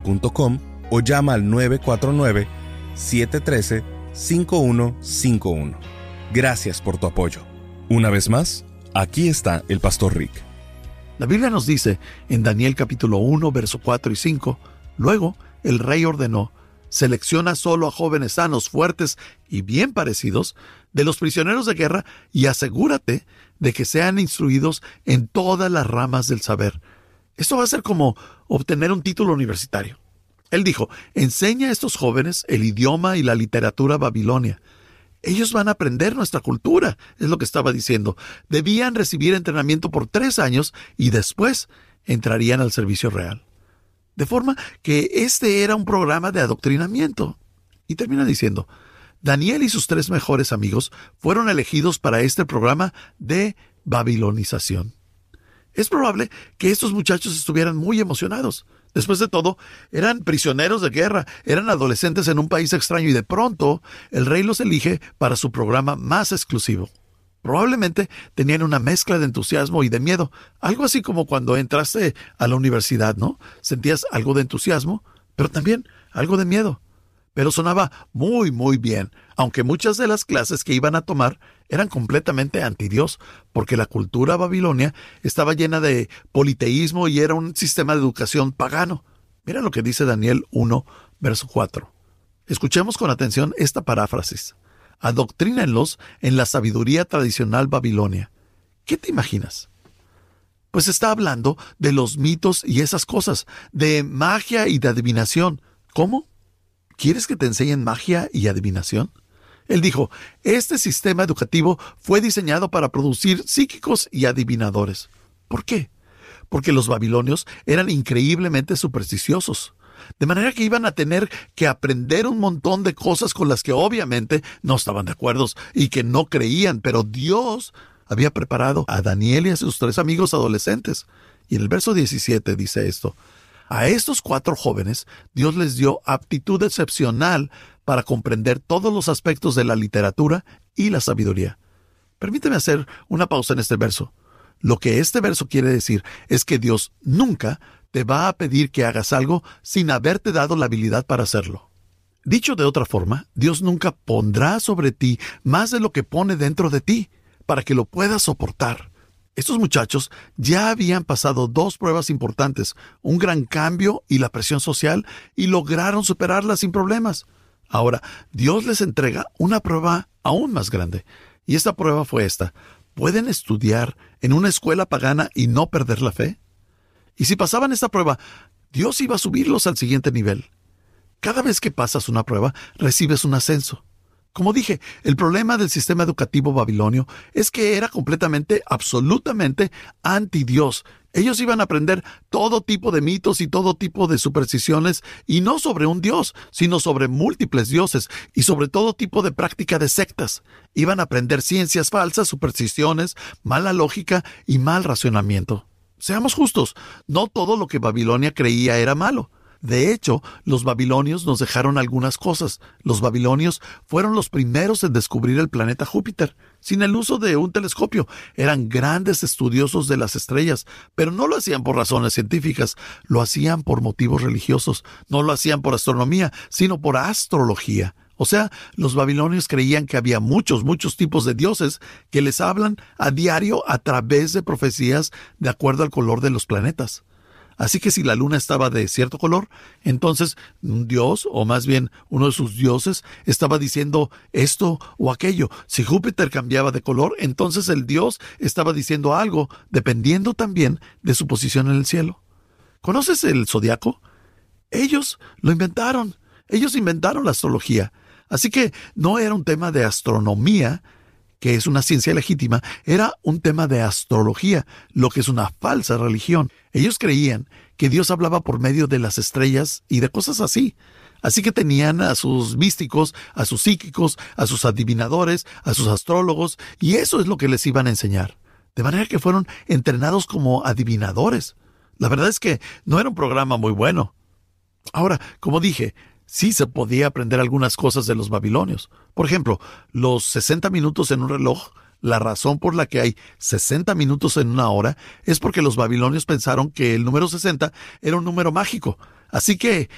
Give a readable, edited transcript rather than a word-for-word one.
www.babilonianos.com o llama al 949-713-5151. Gracias por tu apoyo. Una vez más, aquí está el Pastor Rick. La Biblia nos dice en Daniel capítulo 1, verso 4 y 5, luego el rey ordenó: selecciona solo a jóvenes sanos, fuertes y bien parecidos de los prisioneros de guerra y asegúrate de que sean instruidos en todas las ramas del saber. Esto va a ser como obtener un título universitario. Él dijo: enseña a estos jóvenes el idioma y la literatura babilonia. Ellos van a aprender nuestra cultura, es lo que estaba diciendo. Debían recibir entrenamiento por 3 años y después entrarían al servicio real. De forma que este era un programa de adoctrinamiento. Y termina diciendo: Daniel y sus 3 mejores amigos fueron elegidos para este programa de babilonización. Es probable que estos muchachos estuvieran muy emocionados. Después de todo, eran prisioneros de guerra, eran adolescentes en un país extraño y de pronto el rey los elige para su programa más exclusivo. Probablemente tenían una mezcla de entusiasmo y de miedo, algo así como cuando entraste a la universidad, ¿no? Sentías algo de entusiasmo, pero también algo de miedo. Pero sonaba muy, muy bien, aunque muchas de las clases que iban a tomar eran completamente antidios, porque la cultura babilonia estaba llena de politeísmo y era un sistema de educación pagano. Mira lo que dice Daniel 1, verso 4. Escuchemos con atención esta paráfrasis. Adoctrínenlos en la sabiduría tradicional babilonia. ¿Qué te imaginas? Pues está hablando de los mitos y esas cosas, de magia y de adivinación. ¿Cómo? ¿Quieres que te enseñen magia y adivinación? Él dijo: este sistema educativo fue diseñado para producir psíquicos y adivinadores. ¿Por qué? Porque los babilonios eran increíblemente supersticiosos. De manera que iban a tener que aprender un montón de cosas con las que obviamente no estaban de acuerdo y que no creían, pero Dios había preparado a Daniel y a sus 3 amigos adolescentes. Y en el verso 17 dice esto: a estos 4 jóvenes Dios les dio aptitud excepcional para comprender todos los aspectos de la literatura y la sabiduría. Permíteme hacer una pausa en este verso. Lo que este verso quiere decir es que Dios nunca te va a pedir que hagas algo sin haberte dado la habilidad para hacerlo. Dicho de otra forma, Dios nunca pondrá sobre ti más de lo que pone dentro de ti para que lo puedas soportar. Estos muchachos ya habían pasado 2 pruebas importantes, un gran cambio y la presión social, y lograron superarlas sin problemas. Ahora, Dios les entrega una prueba aún más grande, y esta prueba fue esta: ¿pueden estudiar en una escuela pagana y no perder la fe? Y si pasaban esta prueba, Dios iba a subirlos al siguiente nivel. Cada vez que pasas una prueba, recibes un ascenso. Como dije, el problema del sistema educativo babilonio es que era completamente, absolutamente anti-Dios. Ellos iban a aprender todo tipo de mitos y todo tipo de supersticiones, y no sobre un Dios, sino sobre múltiples dioses y sobre todo tipo de práctica de sectas. Iban a aprender ciencias falsas, supersticiones, mala lógica y mal racionamiento. Seamos justos, no todo lo que Babilonia creía era malo. De hecho, los babilonios nos dejaron algunas cosas. Los babilonios fueron los primeros en descubrir el planeta Júpiter, sin el uso de un telescopio. Eran grandes estudiosos de las estrellas, pero no lo hacían por razones científicas, lo hacían por motivos religiosos. No lo hacían por astronomía, sino por astrología. O sea, los babilonios creían que había muchos tipos de dioses que les hablan a diario a través de profecías de acuerdo al color de los planetas. Así que si la luna estaba de cierto color, entonces un dios, o más bien uno de sus dioses, estaba diciendo esto o aquello. Si Júpiter cambiaba de color, entonces el dios estaba diciendo algo, dependiendo también de su posición en el cielo. ¿Conoces el zodiaco? Ellos lo inventaron. Ellos inventaron la astrología. Así que no era un tema de astronomía, que es una ciencia legítima, era un tema de astrología, lo que es una falsa religión. Ellos creían que Dios hablaba por medio de las estrellas y de cosas así. Así que tenían a sus místicos, a sus psíquicos, a sus adivinadores, a sus astrólogos, y eso es lo que les iban a enseñar. De manera que fueron entrenados como adivinadores. La verdad es que no era un programa muy bueno. Ahora, como dije, sí se podía aprender algunas cosas de los babilonios. Por ejemplo, los 60 minutos en un reloj. La razón por la que hay 60 minutos en una hora es porque los babilonios pensaron que el número 60 era un número mágico. Así que